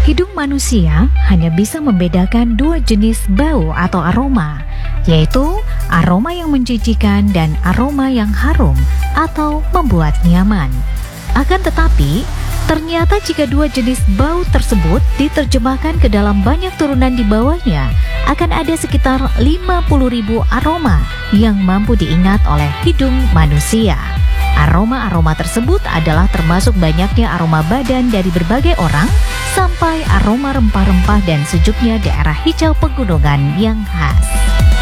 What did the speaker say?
Hidung manusia hanya bisa membedakan dua jenis bau atau aroma, yaitu aroma yang menjijikan dan aroma yang harum atau membuat nyaman. Akan tetapi, ternyata jika dua jenis bau tersebut diterjemahkan ke dalam banyak turunan di bawahnya, akan ada sekitar 50.000 aroma yang mampu diingat oleh hidung manusia. Aroma-aroma tersebut adalah termasuk banyaknya aroma badan dari berbagai orang sampai aroma rempah-rempah dan sejuknya daerah hijau pegunungan yang khas.